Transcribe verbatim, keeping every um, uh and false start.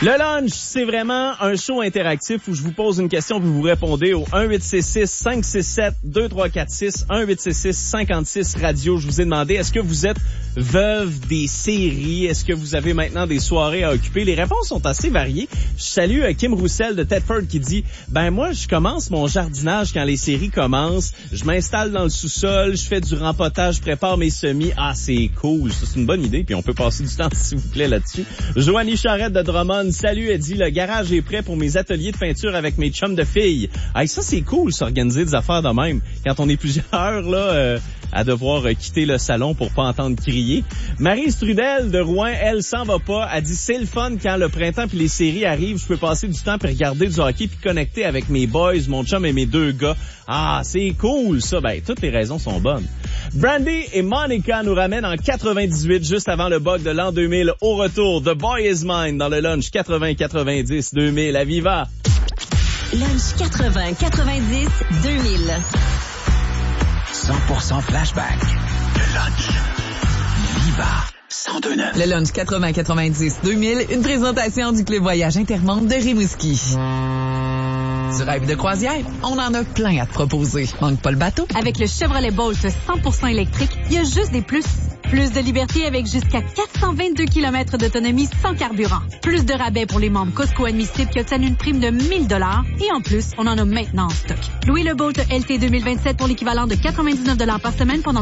Le lunch, c'est vraiment un show interactif où je vous pose une question puis vous répondez au un huit six six cinq six sept deux trois quatre six, un huit six six cinquante-six radio. Je vous ai demandé, est-ce que vous êtes veuve des séries? Est-ce que vous avez maintenant des soirées à occuper? Les réponses sont assez variées. Je salue Kim Roussel de Thetford qui dit, ben moi, je commence mon jardinage quand les séries commencent. Je m'installe dans le sous-sol, je fais du rempotage, je prépare mes semis. Ah, c'est cool. Ça, c'est une bonne idée puis on peut passer du temps, s'il vous plaît, là-dessus. Joanie Charette de Drummond, salut, elle dit, le garage est prêt pour mes ateliers de peinture avec mes chums de filles. Ah, ça, c'est cool, s'organiser des affaires de même. Quand on est plusieurs, là, euh, à devoir euh, quitter le salon pour pas entendre crier. Marie Strudel de Rouen, elle s'en va pas. Elle dit, c'est le fun quand le printemps puis les séries arrivent. Je peux passer du temps puis regarder du hockey puis connecter avec mes boys, mon chum et mes deux gars. Ah, c'est cool, ça. Ben, toutes les raisons sont bonnes. Brandy et Monica nous ramènent en quatre-vingt-dix-huit, juste avant le bug de l'an deux mille. Au retour, The Boy Is Mine dans le lunch quatre-vingts quatre-vingt-dix deux mille. À Viva! Lunch quatre-vingts quatre-vingt-dix deux mille. cent pour cent flashback. Le lunch. Viva cent deux neuf. Le lunch quatre-vingts quatre-vingt-dix deux mille, une présentation du Club Voyage Intermonde de Rimouski. Du rêve de croisière, on en a plein à te proposer. Manque pas le bateau? Avec le Chevrolet Bolt cent pour cent électrique, il y a juste des plus. Plus de liberté avec jusqu'à quatre cent vingt-deux kilomètres d'autonomie sans carburant. Plus de rabais pour les membres Costco admissibles qui obtiennent une prime de mille dollars. Et en plus, on en a maintenant en stock. Louez le Bolt L T deux mille vingt-sept pour l'équivalent de quatre-vingt-dix-neuf dollars par semaine pendant